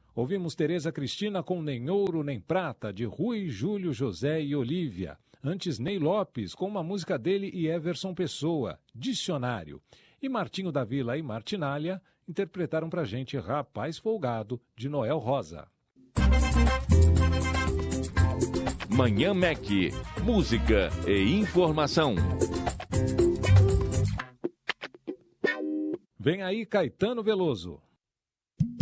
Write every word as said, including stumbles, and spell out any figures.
Ouvimos Tereza Cristina com Nem Ouro Nem Prata, de Rui, Júlio, José e Olívia. Antes, Ney Lopes, com uma música dele e Everson Pessoa, Dicionário. E Martinho da Vila e Martinália interpretaram pra gente Rapaz Folgado, de Noel Rosa. Manhã Mac, música e informação. Vem aí Caetano Veloso.